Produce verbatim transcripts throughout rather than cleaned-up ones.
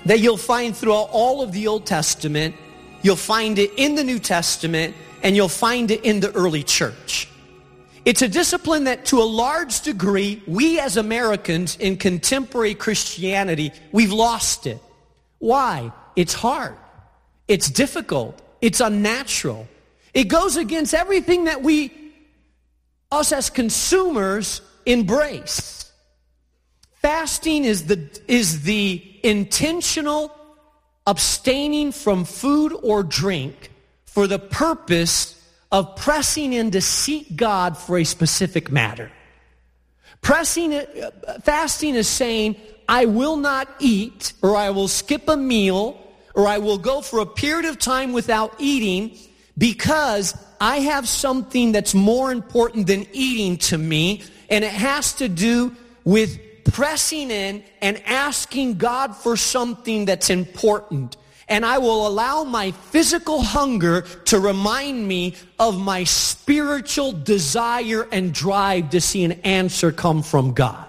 that you'll find throughout all of the Old Testament. You'll find it in the New Testament, and you'll find it in the early church. It's a discipline that to a large degree, we as Americans in contemporary Christianity, we've lost it. Why? It's hard. It's difficult. It's unnatural. It goes against everything that we, us as consumers, embrace. Fasting is the, is the intentional abstaining from food or drink for the purpose of pressing in to seek God for a specific matter. Pressing, fasting is saying, I will not eat, or I will skip a meal, or I will go for a period of time without eating because I have something that's more important than eating to me, and it has to do with pressing in and asking God for something that's important. And I will allow my physical hunger to remind me of my spiritual desire and drive to see an answer come from God.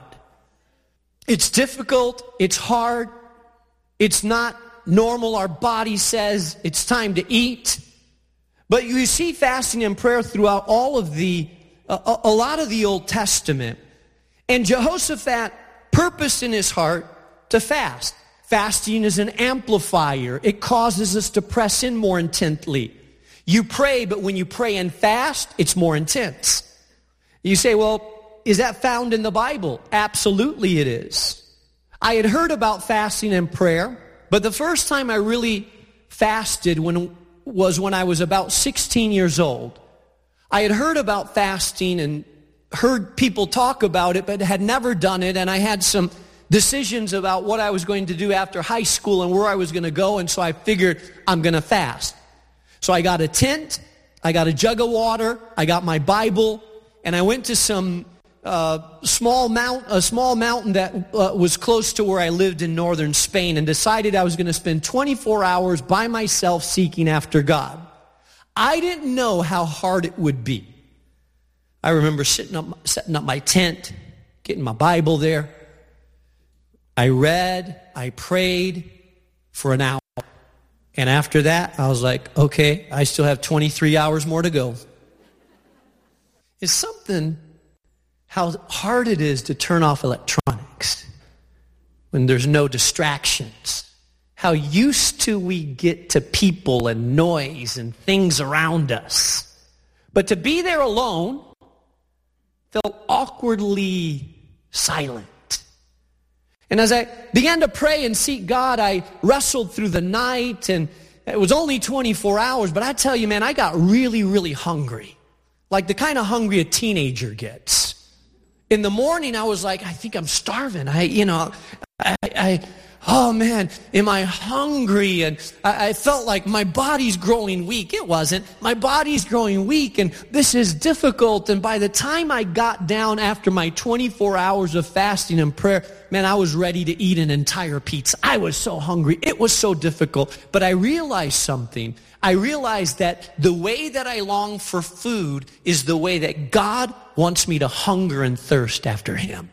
It's difficult. It's hard. It's not normal. Our body says it's time to eat. But you see fasting and prayer throughout all of the, uh, a lot of the Old Testament. And Jehoshaphat purposed in his heart to fast. Fasting is an amplifier. It causes us to press in more intently. You pray, but when you pray and fast, it's more intense. You say, well, is that found in the Bible? Absolutely it is. I had heard about fasting and prayer, but the first time I really fasted when, was when I was about sixteen years old. I had heard about fasting and heard people talk about it, but had never done it, and I had some decisions about what I was going to do after high school and where I was going to go, and so I figured I'm going to fast. So I got a tent, I got a jug of water, I got my Bible, and I went to some uh, small mount, a small mountain that uh, was close to where I lived in northern Spain, and decided I was going to spend twenty-four hours by myself seeking after God. I didn't know how hard it would be. I remember sitting up, setting up my tent, getting my Bible there. I read, I prayed for an hour. And after that, I was like, okay, I still have twenty-three hours more to go. It's something how hard it is to turn off electronics when there's no distractions. How used to we get to people and noise and things around us. But to be there alone felt awkwardly silent. And as I began to pray and seek God, I wrestled through the night, and it was only twenty-four hours, but I tell you, man, I got really, really hungry. Like the kind of hungry a teenager gets. In the morning, I was like, I think I'm starving. I, you know, I, I oh man, am I hungry? And I, I felt like my body's growing weak. It wasn't. My body's growing weak, and this is difficult. And by the time I got down after my twenty-four hours of fasting and prayer, man, I was ready to eat an entire pizza. I was so hungry. It was so difficult. But I realized something. I realized that the way that I long for food is the way that God wants me to hunger and thirst after Him.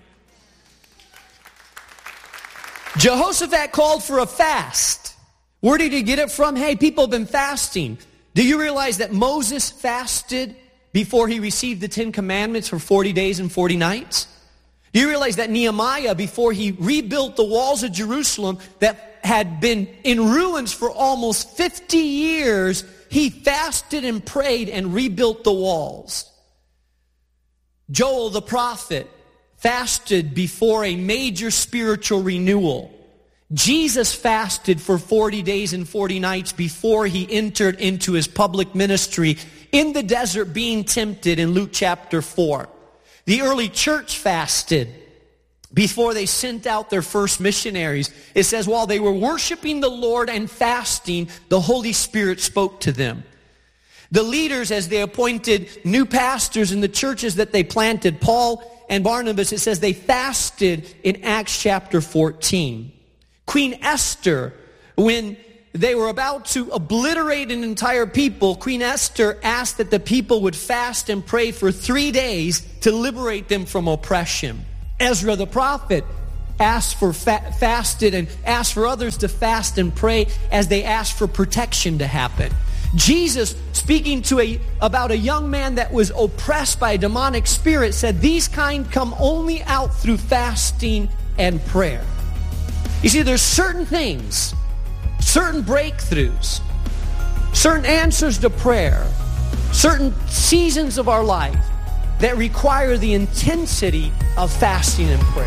Jehoshaphat called for a fast. Where did he get it from? Hey, people have been fasting. Do you realize that Moses fasted before he received the Ten Commandments for forty days and forty nights? Do you realize that Nehemiah, before he rebuilt the walls of Jerusalem that had been in ruins for almost fifty years, he fasted and prayed and rebuilt the walls? Joel the prophet fasted before a major spiritual renewal. Jesus fasted for forty days and forty nights before he entered into his public ministry in the desert being tempted in Luke chapter four. The early church fasted before they sent out their first missionaries. It says, while they were worshiping the Lord and fasting, the Holy Spirit spoke to them. The leaders, as they appointed new pastors in the churches that they planted, Paul and Barnabas, it says they fasted in Acts chapter fourteen. Queen Esther, when they were about to obliterate an entire people, Queen Esther asked that the people would fast and pray for three days to liberate them from oppression. Ezra the prophet asked for fa- fasted and asked for others to fast and pray as they asked for protection to happen. Jesus, speaking to a about a young man that was oppressed by a demonic spirit, said these kind come only out through fasting and prayer. You see, there's certain things, certain breakthroughs, certain answers to prayer, certain seasons of our life that require the intensity of fasting and prayer.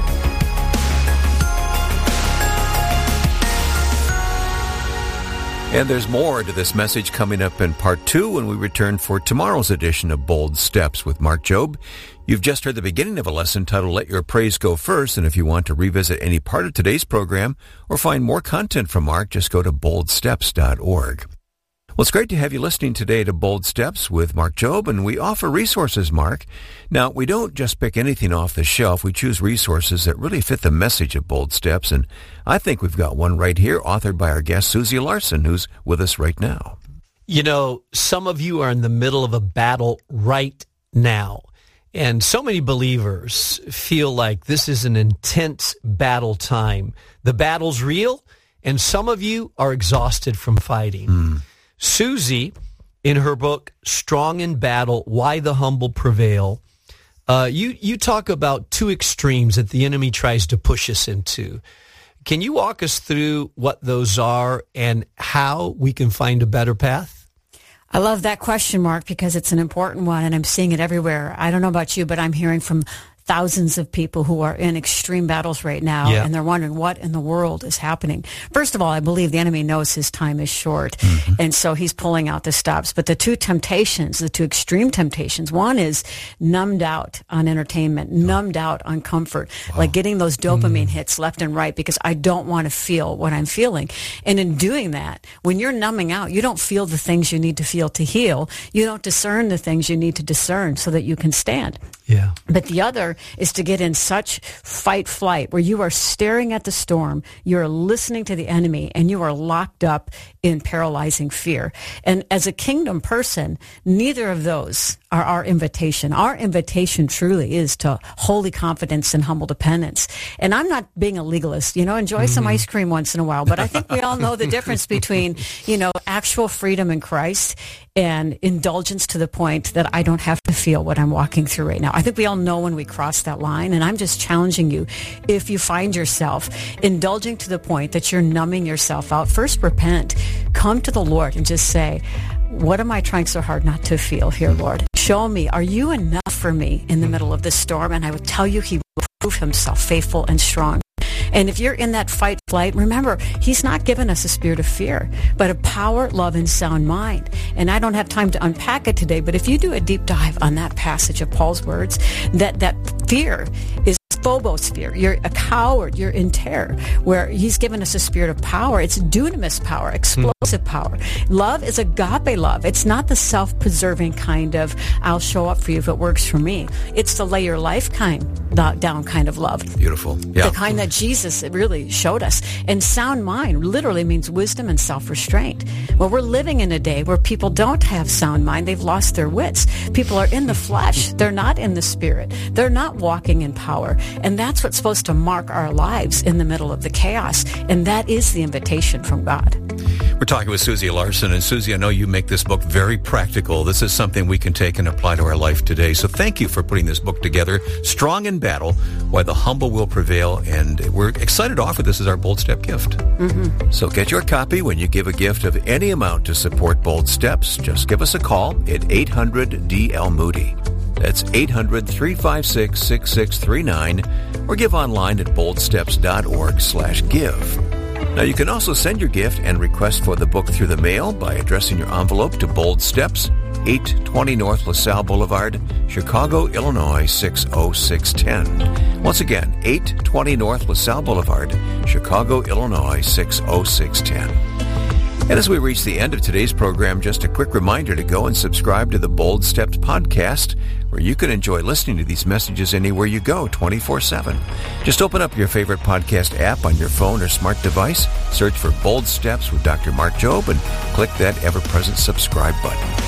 And there's more to this message coming up in part two when we return for tomorrow's edition of Bold Steps with Mark Jobe. You've just heard the beginning of a lesson titled Let Your Praise Go First, and if you want to revisit any part of today's program or find more content from Mark, just go to bold steps dot org. Well, it's great to have you listening today to Bold Steps with Mark Jobe, and we offer resources, Mark. Now, we don't just pick anything off the shelf. We choose resources that really fit the message of Bold Steps, and I think we've got one right here, authored by our guest, Susie Larson, who's with us right now. You know, some of you are in the middle of a battle right now, and so many believers feel like this is an intense battle time. The battle's real, and some of you are exhausted from fighting. Mm. Susie, in her book, Strong in Battle, Why the Humble Prevail, uh, you, you talk about two extremes that the enemy tries to push us into. Can you walk us through what those are and how we can find a better path? I love that question, Mark, because it's an important one, and I'm seeing it everywhere. I don't know about you, but I'm hearing from thousands of people who are in extreme battles right now, yeah. and they're wondering what in the world is happening. First of all, I believe the enemy knows his time is short, mm-hmm. and so he's pulling out the stops. But the two temptations, the two extreme temptations, one is numbed out on entertainment, oh. numbed out on comfort, wow. like getting those dopamine mm. hits left and right because I don't want to feel what I'm feeling. And in doing that, when you're numbing out, you don't feel the things you need to feel to heal. You don't discern the things you need to discern so that you can stand. Yeah. But the other is to get in such fight flight where you are staring at the storm, you're listening to the enemy, and you are locked up in paralyzing fear. And as a kingdom person, neither of those are our invitation. Our invitation truly is to holy confidence and humble dependence. And I'm not being a legalist, you know, enjoy mm-hmm. some ice cream once in a while, but I think we all know the difference between, you know, actual freedom in Christ and indulgence to the point that I don't have to feel what I'm walking through right now. I think we all know when we cross that line, and I'm just challenging you, if you find yourself indulging to the point that you're numbing yourself out, first repent, come to the Lord and just say, what am I trying so hard not to feel here, Lord? Show me, are you enough for me in the middle of this storm? And I would tell you he will prove himself faithful and strong. And if you're in that fight flight, remember, he's not given us a spirit of fear, but a power, love, and sound mind. And I don't have time to unpack it today, but if you do a deep dive on that passage of Paul's words, that, that fear is phobos fear. You're a coward. You're in terror. Where he's given us a spirit of power. It's dunamis power, explosive mm. power. Love is agape love. It's not the self-preserving kind of, I'll show up for you if it works for me. It's the lay your life kind, down kind of love. Beautiful. Yeah. The kind that Jesus really showed us. And sound mind literally means wisdom and self-restraint. Well, we're living in a day where people don't have sound mind. They've lost their wits. People are in the flesh. They're not in the spirit. They're not walking in power. And that's what's supposed to mark our lives in the middle of the chaos. And that is the invitation from God. We're talking with Susie Larson. And Susie, I know you make this book very practical. This is something we can take and apply to our life today. So thank you for putting this book together, Strong in Battle, Why the Humble Will Prevail. And we're excited to offer this as our Bold Step gift. Mm-hmm. So get your copy when you give a gift of any amount to support Bold Steps. Just give us a call at eight hundred D L Moody. That's eight hundred, three five six, six six three nine, or give online at boldsteps.org slash give. Now, you can also send your gift and request for the book through the mail by addressing your envelope to Bold Steps, eight twenty North LaSalle Boulevard, Chicago, Illinois, six oh six one oh. Once again, eight twenty North LaSalle Boulevard, Chicago, Illinois, six oh six one oh. And as we reach the end of today's program, just a quick reminder to go and subscribe to the Bold Steps podcast, where you can enjoy listening to these messages anywhere you go, twenty-four seven. Just open up your favorite podcast app on your phone or smart device, search for Bold Steps with Doctor Mark Jobe, and click that ever-present subscribe button.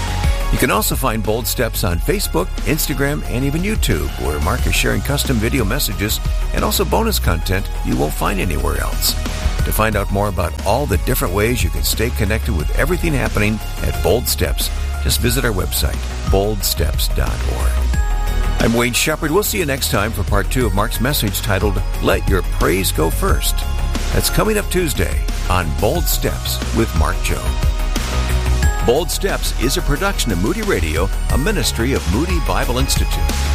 You can also find Bold Steps on Facebook, Instagram, and even YouTube, where Mark is sharing custom video messages and also bonus content you won't find anywhere else. To find out more about all the different ways you can stay connected with everything happening at Bold Steps, just visit our website, bold steps dot org. I'm Wayne Shepherd. We'll see you next time for part two of Mark's message titled, Let Your Praise Go First. That's coming up Tuesday on Bold Steps with Mark Jobe. Bold Steps is a production of Moody Radio, a ministry of Moody Bible Institute.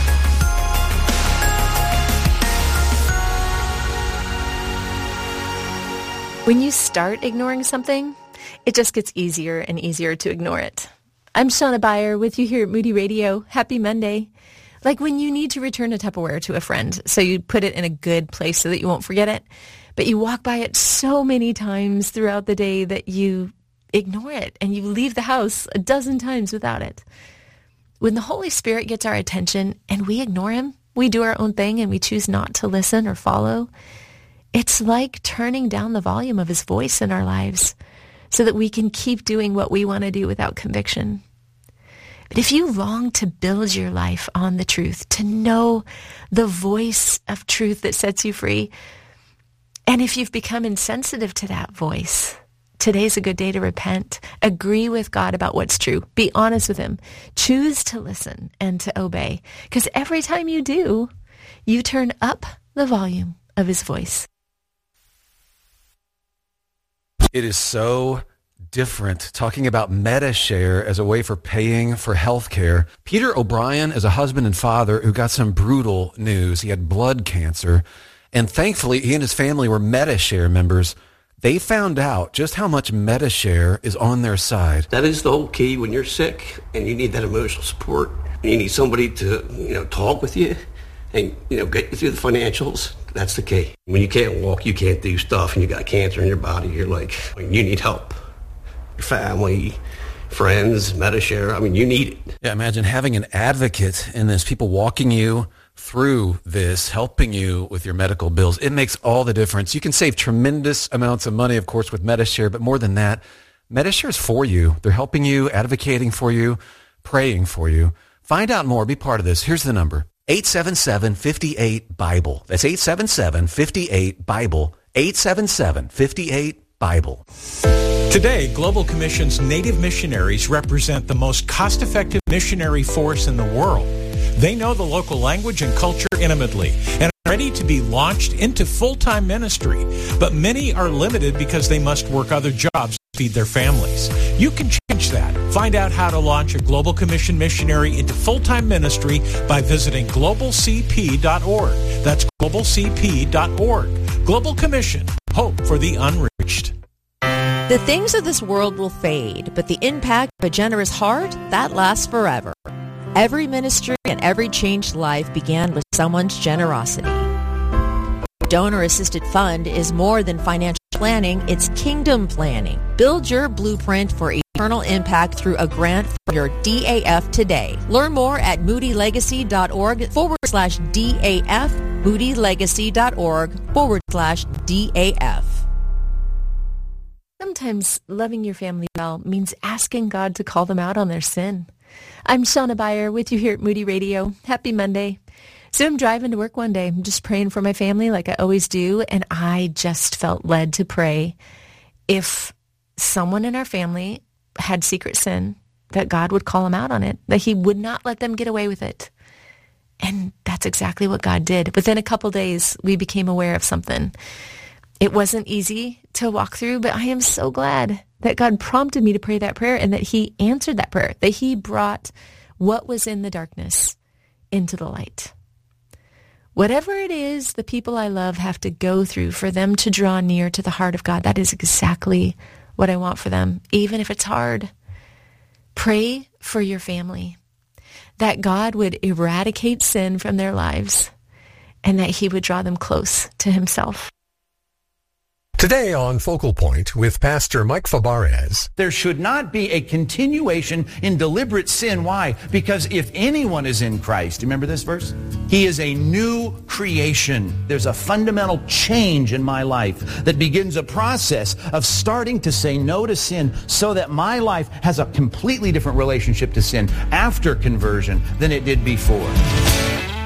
When you start ignoring something, it just gets easier and easier to ignore it. I'm Shauna Beyer with you here at Moody Radio. Happy Monday. Like when you need to return a Tupperware to a friend, so you put it in a good place so that you won't forget it, but you walk by it so many times throughout the day that you ignore it and you leave the house a dozen times without it. When the Holy Spirit gets our attention and we ignore him, we do our own thing and we choose not to listen or follow, it's like turning down the volume of his voice in our lives so that we can keep doing what we want to do without conviction. But if you long to build your life on the truth, to know the voice of truth that sets you free, and if you've become insensitive to that voice, today's a good day to repent, agree with God about what's true, be honest with him, choose to listen and to obey. Because every time you do, you turn up the volume of his voice. It is so different talking about MediShare as a way for paying for health care. Peter O'Brien is a husband and father who got some brutal news. He had blood cancer, and thankfully he and his family were MediShare members. They found out just how much MediShare is on their side. That is the whole key when you're sick and you need that emotional support. You need somebody to, you know, talk with you and, you know, get you through the financials. That's the key. When you can't walk, you can't do stuff, and you got cancer in your body, you're like, you need help. Your family, friends, MediShare, I mean, you need it. Yeah, imagine having an advocate in this, people walking you through this, helping you with your medical bills. It makes all the difference. You can save tremendous amounts of money, of course, with MediShare, but more than that, MediShare is for you. They're helping you, advocating for you, praying for you. Find out more. Be part of this. Here's the number. eight seven seven, five eight, Bible. That's eight seven seven, five eight, Bible. eight seven seven, five eight, Bible. Today, Global Commission's Native missionaries represent the most cost-effective missionary force in the world. They know the local language and culture intimately and are ready to be launched into full-time ministry. But many are limited because they must work other jobs to feed their families. You can change that. Find out how to launch a Global Commission missionary into full-time ministry by visiting global c p dot org. That's global c p dot org. Global Commission. Hope for the unreached. The things of this world will fade, but the impact of a generous heart, that lasts forever. Every ministry and every changed life began with someone's generosity. Donor-assisted fund is more than financial planning, it's kingdom planning. Build your blueprint for eternal impact through a grant from your D A F today. Learn more at moodylegacy.org forward slash DAF, moodylegacy.org forward slash DAF. Sometimes loving your family well means asking God to call them out on their sin. I'm Shauna Beyer with you here at Moody Radio. Happy Monday. So I'm driving to work one day. I'm just praying for my family like I always do, and I just felt led to pray if someone in our family had secret sin, that God would call them out on it, that he would not let them get away with it. And that's exactly what God did. Within a couple days, we became aware of something. It wasn't easy to walk through, but I am so glad that God prompted me to pray that prayer and that he answered that prayer, that he brought what was in the darkness into the light. Whatever it is the people I love have to go through for them to draw near to the heart of God, that is exactly what I want for them, even if it's hard. Pray for your family, that God would eradicate sin from their lives and that he would draw them close to himself. Today on Focal Point with Pastor Mike Fabarez. There should not be a continuation in deliberate sin. Why? Because if anyone is in Christ, remember this verse? He is a new creation. There's a fundamental change in my life that begins a process of starting to say no to sin so that my life has a completely different relationship to sin after conversion than it did before.